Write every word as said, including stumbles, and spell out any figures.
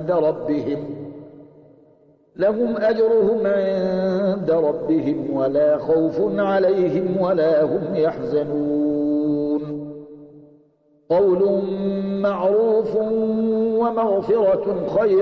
عند ربهم لهم أجرهم عند ربهم ولا خوف عليهم ولا هم يحزنون قول معروف ومغفرة خير